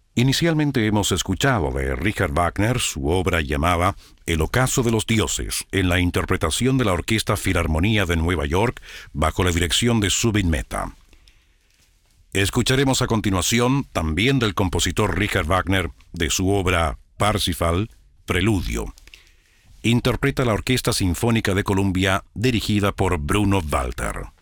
Inicialmente hemos escuchado de Richard Wagner su obra llamada El ocaso de los dioses, en la interpretación de la Orquesta Filarmonía de Nueva York bajo la dirección de Zubin Mehta. Escucharemos a continuación también del compositor Richard Wagner de su obra Parsifal, Preludio. Interpreta la Orquesta Sinfónica de Columbia dirigida por Bruno Walter.